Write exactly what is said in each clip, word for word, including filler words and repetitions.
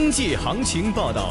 经济行情报道。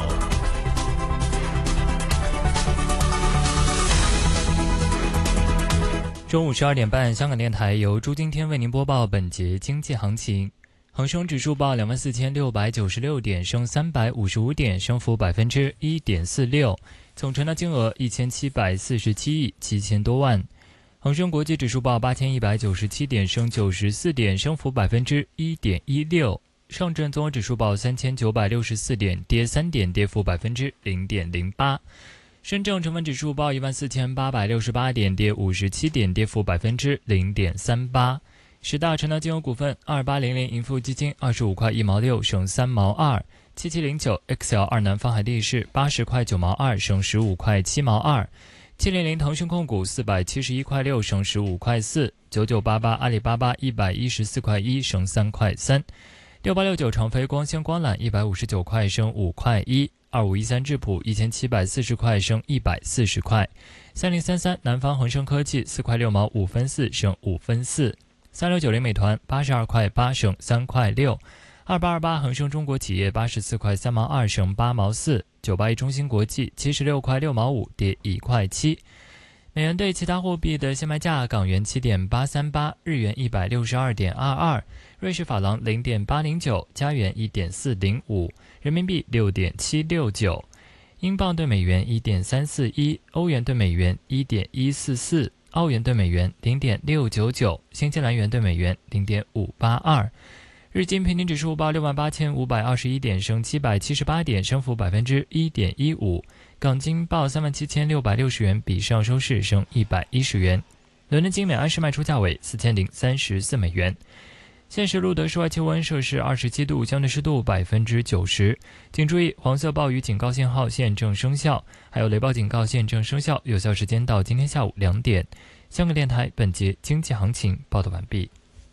中午十二点半，香港电台由朱今天为您播报本节经济行情。恒生指数报两万四千六百九十六点，升三百五十五点，升幅百分之一点四六。总成交金额一千七百四十七亿七千多万。恒生国际指数报八千一百九十七点，升九十四点，升幅百分之一点一六。上证综合指数报三千九百六十四点，跌三点，跌幅百分之零点零八。深证成分指数报一万四千八百六十八点，跌五十七点，跌幅百分之零点三八。十大成交金额股份：二八零零盈富基金二十五块一毛六，升三毛二；七七零九 X L 二南方海地市八十块九毛二，升十五块七毛二；七零零腾讯控股四百七十一块六，升十五块四；九九八八阿里巴巴一百一十四块一，升三块三；六八六九长飞光纤光缆一百五十九块，升五块一。二五一三智普一千七百四十块，升一百四十块。三零三三南方恒生科技四块六毛五分四，升五分四。三六九零美团八十二块八，升三块六。二八二八恒生中国企业八十四块三毛二，升八毛四。九八一中芯国际七十六块六毛五，跌一块七。美元对其他货币的现卖价：港元七点八三八，日元一百六十二点二二，瑞士法郎零点八零九，加元一点四零五，人民币六点七六九，英镑对美元一点三四一，欧元对美元一点一四四，澳元对美元零点六九九，新西兰元对美元零点五八二。日经平均指数报六万八千五百二十一点，升七百七十八点，升幅百分之一点一五。港金报三万七千六百六十元，比上收市升一百一十元。伦敦金每安士卖出价为四千零三十四美元。现时录得室外气温摄氏二十七度，相对湿度百分之九十。请注意，黄色暴雨警告信号现正生效，还有雷暴警告现正生效，有效时间到今天下午两点。香港电台本节经济行情报道完毕。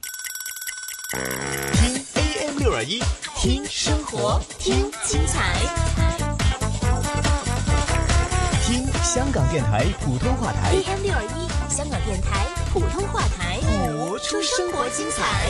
听 A M 六二一， 听生活，听精彩， 听香港电台普通话台 A M 六二一，香港电台普通话台， 播出生活精彩。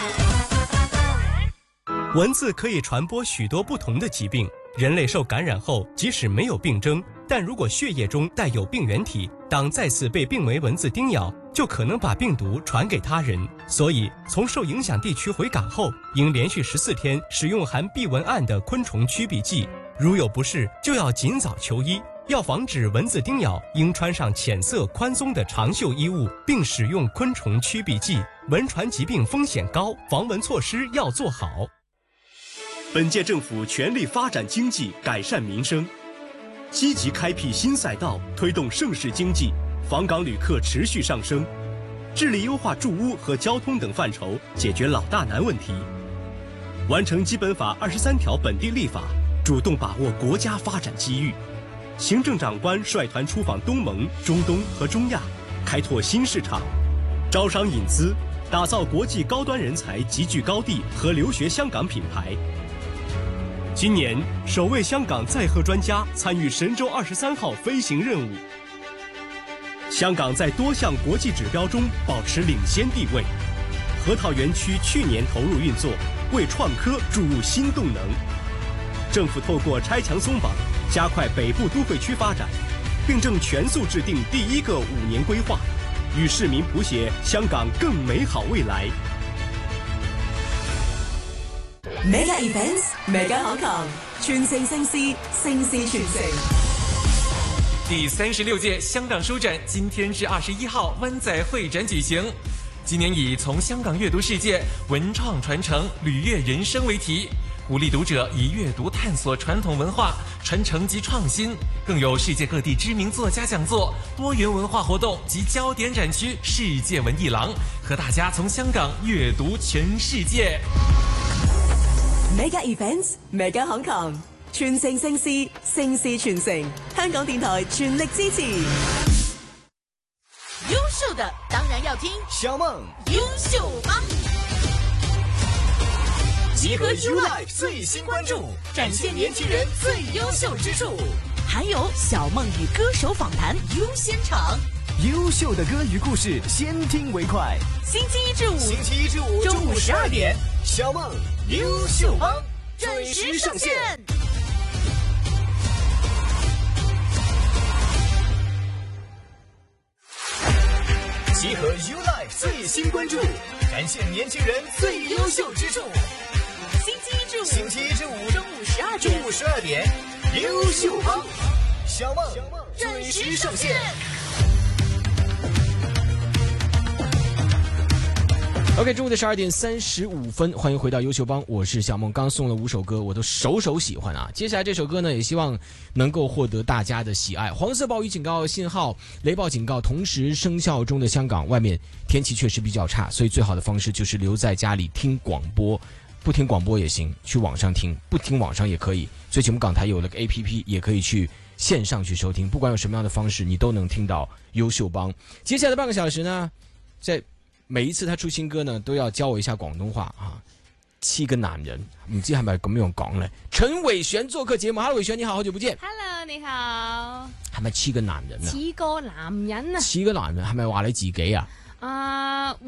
蚊子可以传播许多不同的疾病，人类受感染后，即使没有病征，但如果血液中带有病原体，当再次被病媒蚊子叮咬，就可能把病毒传给他人。所以，从受影响地区回港后，应连续十四天使用含避蚊胺的昆虫驱避剂。如有不适，就要尽早求医。要防止蚊子叮咬，应穿上浅色宽松的长袖衣物，并使用昆虫驱避剂。蚊传疾病风险高，防蚊措施要做好。 本届政府全力发展经济，改善民生，积极开辟新赛道，推动盛世经济，访港旅客持续上升，致力优化住屋和交通等范畴，解决老大难问题，完成基本法二十三条本地立法，主动把握国家发展机遇。行政长官率团出访东盟、中东和中亚，开拓新市场，招商引资，打造国际高端人才集聚高地和留学香港品牌。今年首位香港载荷专家参与神舟二十三号飞行任务。香港在多项国际指标中保持领先地位。河套园区去年投入运作，为创科注入新动能。政府透过拆墙松绑，加快北部都会区发展，并正全速制定第一个五年规划，与市民谱写香港更美好未来。 Mega Events Mega Hong Kong， 全城盛事，盛事全城。 第三十六届香港书展今天至二十一号湾仔会展举行。今年以从香港阅读世界、文创传承、履阅人生为题，鼓励读者以阅读探索传统文化、传承及创新，更有世界各地知名作家讲座、多元文化活动及焦点展区世界文艺廊，和大家从香港阅读全世界。 Mega Events Mega Hong Kong， 全城盛事，盛事全城。香港電台全力支持。 優秀的當然要聽小夢優秀幫， 集合 YouLife 最新關注，展現年輕人最優秀之處， 還有小夢與歌手訪談優先場， 優秀的歌與故事，先聽為快。 星期一至五， 星期一至五中午十二點， 小夢優秀幫。 准时上线。 集合 U Life 最新关注，展现年轻人最优秀之处。 星期一至五， 星期一至五中午十二点， 中午十二点，优秀帮小梦准时上线。 OK， 中午的十二点三十五分，欢迎回到优秀帮，我是小梦。刚送了五首歌，我都首首喜欢啊。接下来这首歌呢，也希望能够获得大家的喜爱。黄色暴雨警告信号、雷暴警告同时生效中的香港，外面天气确实比较差，所以最好的方式就是留在家里听广播。不听广播也行，去网上听；不听网上也可以。最近我们港台有了个 A P P， 也可以去线上去收听。不管有什么样的方式，你都能听到优秀帮。接下来的半个小时呢，在每一次他出新歌呢，都要教我一下廣東話啊！七個男人，唔知係咪咁樣講咧？陳偉璇做客節目 ，Hello， 偉璇你好，好久不見。 Hello， 你好。 係咪七個男人啊？ 七個男人啊？ 七個男人係咪話你自己啊？ 啊、uh, ，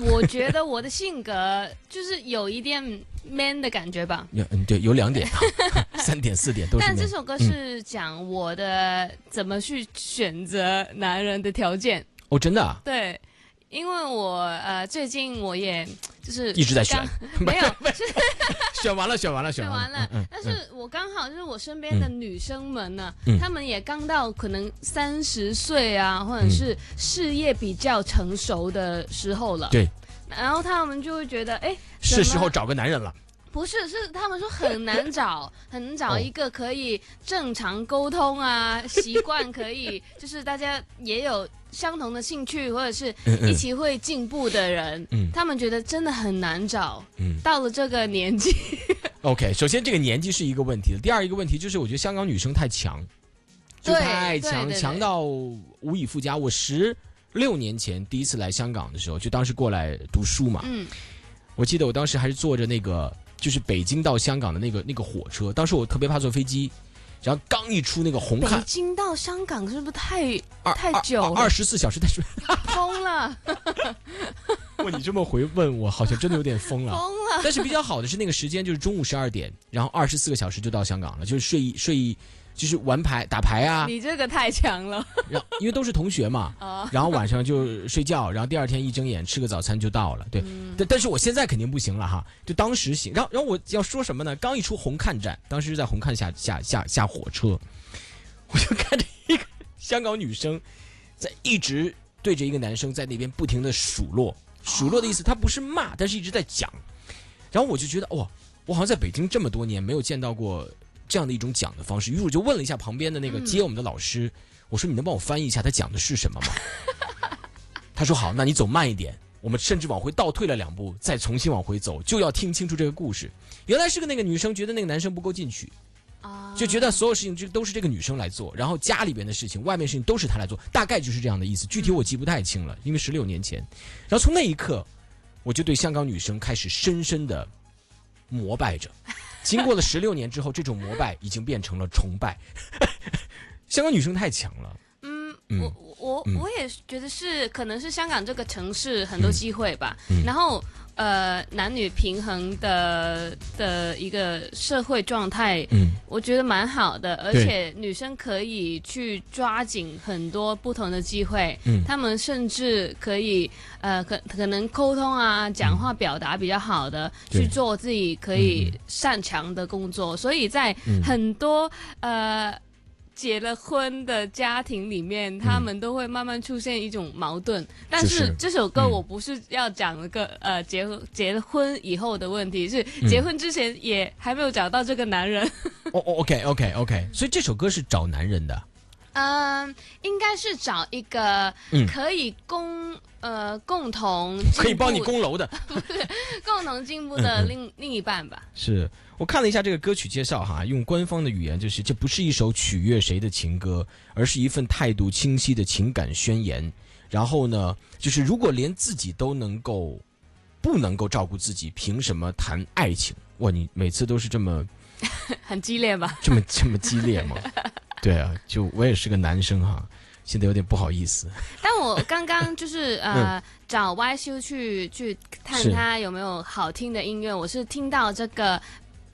我覺得我的性格就是有一點 man 的感覺吧。 嗯，對，有兩點，三點四點都是 man。 但這首歌是講我的怎麼去選擇男人的條件。 哦，真的啊？ 對。因為我呃最近我也就是一直在選， 沒有是選完了選完了選完了， 嗯嗯、 但是我剛好就是我身邊的女生們呢， 嗯、 她們也剛到可能三十歲啊，或者是事業比較成熟的時候了， 對， 然後他們就會覺得哎， 是時候找個男人了。 不是，是他們說很難找，很難找一個可以正常溝通啊，習慣可以，就是大家也有相同的興趣，或者是一起會進步的人，嗯、他們覺得真的很難找。嗯、到了這個年紀 ，OK， 首先這個年紀是一個問題，第二一個問題就是我覺得香港女生太強，就太強，強到無以復加。我十六年前第一次來香港的時候，就當時過來讀書嘛，嗯，我記得我當時還是坐着那個。就是北京到香港的那個那個火車，當時我特別怕坐飛機，然後剛一出那個紅磡， 北京到香港是不是太太久了？ 二十四小時太久， 瘋了！ 哇，你這麼回問我，好像真的有點瘋了。 瘋了！ 但是比較好的是那個時間就是中午十二點，然後二十四個小時就到香港了，就是睡一睡一。就是玩牌打牌啊， 你這個太強了。 然後因為都是同學嘛，然後晚上就睡覺，然後第二天一睜眼吃個早餐就到了。對，嗯、但但是我現在肯定不行了哈，就當時行。然後然後我要說什麼呢？剛一出紅磡站，當時在紅磡下下下下火車，我就看着一個香港女生在一直對着一個男生在那邊不停的數落，數落的意思他不是罵，但是一直在講。然後我就覺得哇，我好像在北京這麼多年沒有見到過這樣的一種講的方式，於是我就問了一下旁邊的那個接我們的老師，嗯、我說你能幫我翻譯一下他講的是什麼嗎？他說好，那你走慢一點，我們甚至往回倒退了兩步，再重新往回走，就要聽清楚這個故事。原來是個那個女生覺得那個男生不夠進取，啊，就覺得所有事情就都是這個女生來做，然後家裡邊的事情、外面事情都是她來做，大概就是這樣的意思。具體我記不太清了，因為十六年前。然後從那一刻，我就對香港女生開始深深的膜拜着。經過了十六年之後，這種膜拜已經變成了崇拜。香港女生太強了。 嗯，嗯我我、嗯、我也覺得是，可能是香港這個城市很多機會吧。嗯、然後呃，男女平衡的的一個社會狀態，嗯，我覺得蠻好的。而且女生可以去抓緊很多不同的機會。嗯，他們甚至可以呃，可可能溝通啊，講話表達比較好的，嗯、去做自己可以擅長的工作。嗯、所以在很多、嗯、呃。結了婚的家庭裏面，他們都會慢慢出現一種矛盾。嗯、但是這首歌我不是要講一個、嗯、呃結結婚以後的問題，是結婚之前也還沒有找到這個男人。 哦哦 ，OK OK OK， 所以這首歌是找男人的。 嗯、呃，應該是找一個可以共、嗯、呃共同可以幫你供樓的， 不是共同進步的另、嗯、另一半吧。 是我看了一下這個歌曲介紹哈，用官方的語言就是這不是一首取悅誰的情歌，而是一份態度清晰的情感宣言。然後呢，就是如果連自己都能夠不能夠照顧自己，憑什麼談愛情？哇，你每次都是這麼很激烈吧？ 這麼這麼激烈嗎？對啊，就我也是個男生哈，現在有點不好意思。 但我剛剛就是呃、嗯、找 Y 修去去看他有沒有好聽的音樂，我是聽到這個 beat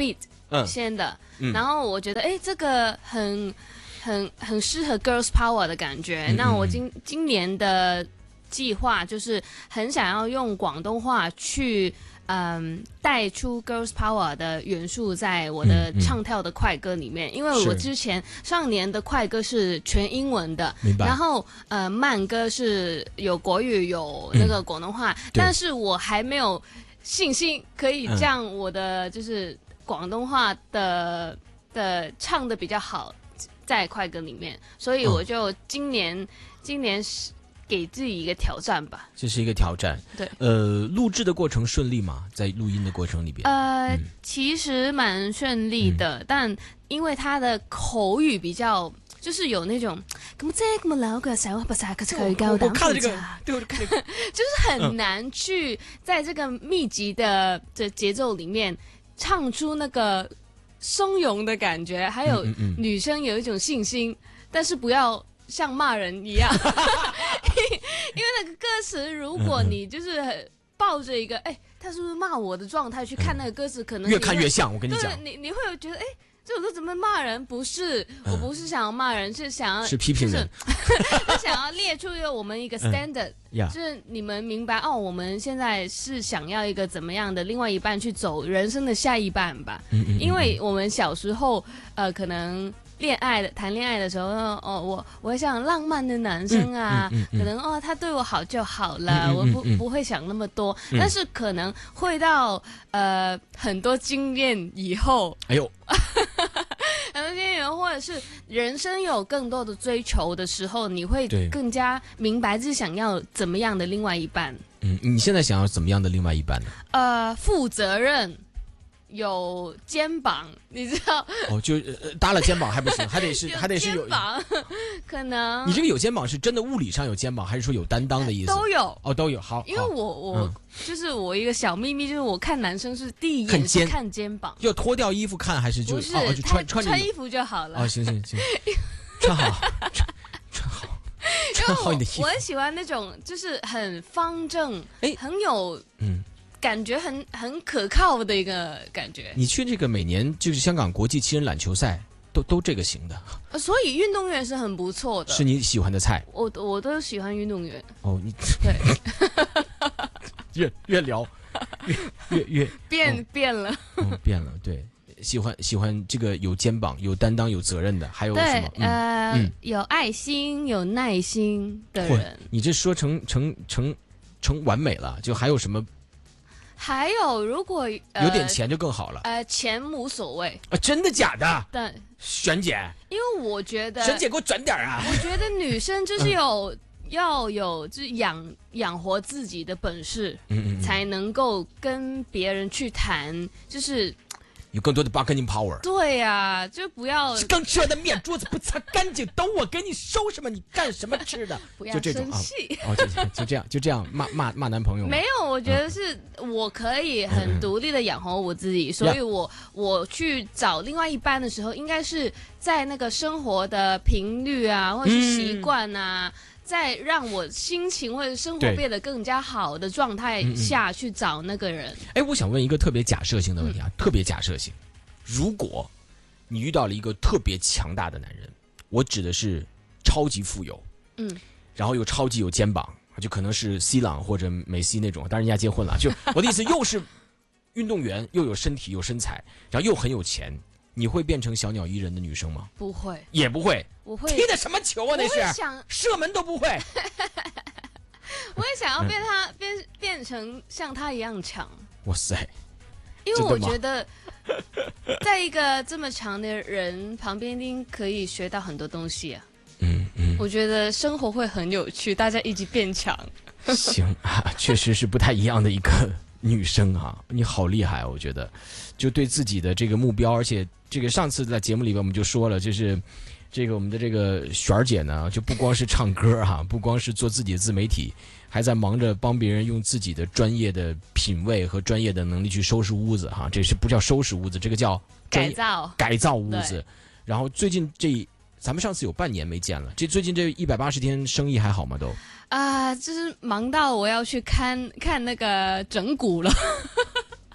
先的，嗯、然后我觉得哎，这个很很很适合 Girls Power 的感觉。嗯、那我今今年的计划就是很想要用广东话去。嗯，带出 Girls Power 的元素在我的唱跳的快歌里面，嗯嗯、因为我之前上年的快歌是全英文的，然后呃慢歌是有国语有那个广东话，嗯、但是我还没有信心可以将我的就是广东话的的唱的比较好在快歌里面，所以我就今年、嗯、今年是。给自己一个挑战吧， 这是一个挑战。 对， 呃，录制的过程顺利吗？在录音的过程里边， 呃，嗯、其实蛮顺利的，嗯、但因为他的口语比较，就是有那种咁即係咁老嘅時候，不曬佢佢夠膽。 我看了這個，對，我看了、這個， 就是很難去在這個密集的的節奏裡面唱出那個鬆容的感覺，還有女生有一種信心，嗯嗯嗯但是不要。像罵人一樣，因為那個歌詞，如果你就是抱着一個，哎，他是不是罵我的狀態去看那個歌詞，可能越看越像。我跟你講， 對，你你會覺得，哎，這首歌怎麼罵人？不是，我不是想要罵人，是想要是批評人， 是想要列出一個我們一個 standard，就是你們明白哦，我們現在是想要一個怎麼樣的另外一半去走人生的下一半吧。因為我們小時候，呃，可能。戀愛的談戀愛的時候，哦，我我想浪漫的男生啊，嗯嗯嗯嗯、可能哦，他對我好就好了，嗯、我不、嗯、不會想那麼多。嗯、但是可能會到呃很多經驗以後， 哎呦， 很多經驗以後，或者是人生有更多的追求的時候，你會更加明白自己想要怎麼樣的另外一半。 嗯，你現在想要怎麼樣的另外一半呢？ 呃，負責任。有肩膀，你知道？ 哦，就、呃、搭了肩膀還不行，還得是還得是有肩膀，可能。 你這個有肩膀是真的物理上有肩膀，還是說有擔當的意思？ 都有哦，都有。好， 因為我我、嗯、就是我一個小秘密，就是我看男生是第一眼是看肩膀， 要脫掉衣服看還是就不是、 哦、就穿穿穿衣服就好了？ 哦，行行行，穿好，穿穿好，穿好你的衣服。 我很喜歡那種就是很方正，哎，很有嗯。感覺很很可靠的一個感覺。 你去這個每年就是香港國際七人欖球賽，都都這個型的。 所以運動員是很不錯的。 是你喜歡的菜。 我我都喜歡運動員。 哦，你對。 越越聊，越越越變、哦、變了。 哦，變了，對，喜歡喜歡這個有肩膀、有擔當、有責任的，還有什麼？ 對，呃，嗯、有愛心、有耐心的人。 你這說成成成成完美了，就還有什麼？ 還有，如果、呃、 有點錢就更好了。 呃，錢無所謂啊，真的假的？ 對， 璇姐， 因為我覺得璇姐給我轉點啊！ 我覺得女生就是有、嗯、要有就是養養活自己的本事，嗯嗯嗯才能夠跟別人去談，就是。 有更多的 bargaining power。 對呀、啊，就不要剛吃完的面桌子不擦乾淨，等我給你收拾嗎？你幹什麼吃的？ 不要生氣。 就這種啊，哦，就就這樣，就這樣罵罵罵男朋友。 沒有，我覺得是我可以很獨立的養活我自己，嗯、所以我我去找另外一半的時候，應該是在那個生活的頻率啊，或者是習慣啊。嗯在讓我心情或者生活變得更加好的狀態下去找那個人。 哎、嗯嗯，我想問一個特別假設性的問題啊，嗯、特別假設性。如果你遇到了一個特別強大的男人，我指的是超級富有，嗯，然後又超級有肩膀，就可能是 C 朗或者梅西那種，當然人家結婚了。就我的意思，又是運動員，又有身體有身材，然後又很有錢。你會變成小鳥依人的女生嗎？ 不會， 也不會。 我會踢的什麼球啊？那是想射門都不會。 我也想要變他變變成像他一樣強。 哇塞！ 因為我覺得，在一個這麼強的人旁邊，一定可以學到很多東西啊。嗯嗯，我覺得生活會很有趣，大家一起變強。 行啊，確實是不太一樣的一個女生啊，你好厲害啊！我覺得，就對自己的這個目標，而且。這個上次在節目裡邊我們就說了，就是這個我們的這個璇兒姐呢，就不光是唱歌哈、啊，不光是做自己的自媒體，還在忙着幫別人用自己的專業的品味和專業的能力去收拾屋子哈、啊。這是不叫收拾屋子，這個叫改造改造屋子。然後最近這咱們上次有半年沒見了，這最近這一百八十天生意還好嗎？都啊，就是忙到我要去看看那個整骨了。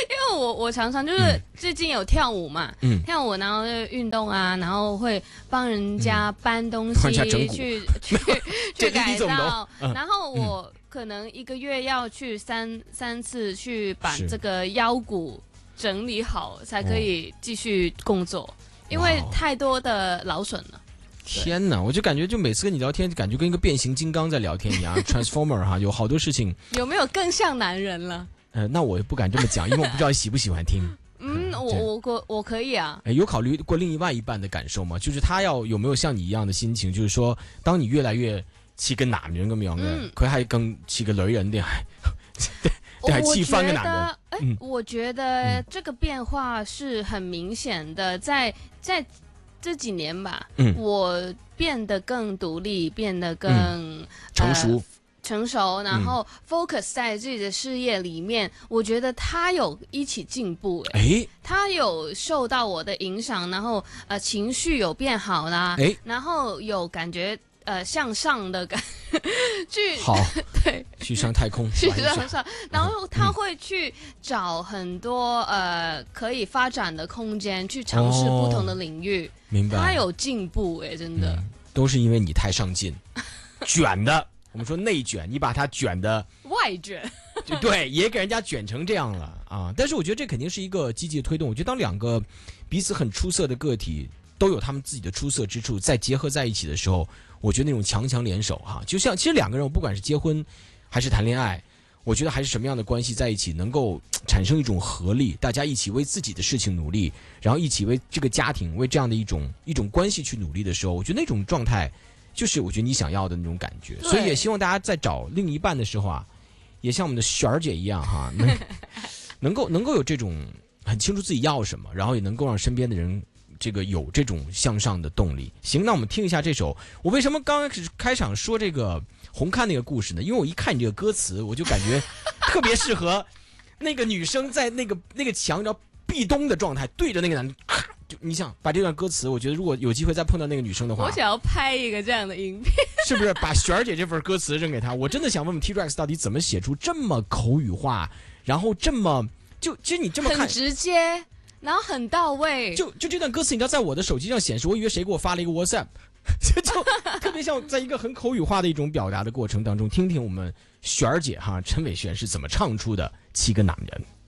为我我常常就是最近有跳舞嘛，嗯、跳舞然后运动啊，然后会帮人家搬东西、嗯、去去去改造，嗯、然后我可能一个月要去三三次去把这个腰骨整理好，才可以继续工作，哦、因为太多的劳损了。 天哪，我就感觉就每次跟你聊天，感觉跟一个变形金刚在聊天一样，Transformer 哈，有好多事情。 有没有更像男人了？ 呃，那我也不敢这么讲，因为我不知道你喜不喜欢听。 嗯，我我我我可以啊。 有考虑过另外一半的感受吗？就是他要有没有像你一样的心情？就是說，當你越來越似個男人咁樣嘅，佢係更似個女人定係定係似翻個男人？ 哎、嗯，我覺得這個變化是很明顯的，在在這幾年吧，嗯，我變得更獨立，變得更、嗯、 成熟。呃成熟，然後 focus 在自己的事業裡面，嗯、我覺得他有一起進步，誒，他有受到我的影響，然後呃情緒有變好啦，誒，然後有感覺呃向上的感去好對去上太空去上上，然後他會去找很多、嗯、呃可以發展的空間，去嘗試不同的領域，哦、 明白， 他有進步，誒，真的、 嗯，都是因為你太上進，捲的。我們說內捲，你把它捲的外捲， 就對，也給人家捲成這樣了啊！但是我覺得這肯定是一個積極的推動。我覺得當兩個彼此很出色的個體都有他們自己的出色之處，再結合在一起的時候，我覺得那種強強聯手哈、啊，就像其實兩個人，不管是結婚還是談戀愛，我覺得還是什麼樣的關係在一起，能夠產生一種合力，大家一起為自己的事情努力，然後一起為這個家庭，為這樣的一種一種關係去努力的時候，我覺得那種狀態。就是我覺得你想要的那種感覺，所以也希望大家在找另一半的時候啊，也像我們的璇兒姐一樣哈，能能夠能夠有這種很清楚自己要什麼，然後也能夠讓身邊的人這個有這種向上的動力。行，那我們聽一下這首。我為什麼剛開始開場說這個紅磡那個故事呢？因為我一看你這個歌詞，我就感覺特別適合那個女生在那個那個牆上壁咚的狀態，對着那個男的。你想把這段歌詞，我覺得如果有機會再碰到那個女生的話， 我想要拍一個這樣的影片， 是不是把璇兒姐這份歌詞扔給她？我真的想問問 T-Rex 到底怎麼寫出這麼口語化，然後這麼就其實你這麼看很直接，然後很到位。 就就這段歌詞，你知道在我的手機上顯示，我以為誰給我發了一個 WhatsApp， 就特別像在一個很口語化的一種表達的過程當中，聽聽我們璇兒姐哈陳偉璇是怎麼唱出的七個男人。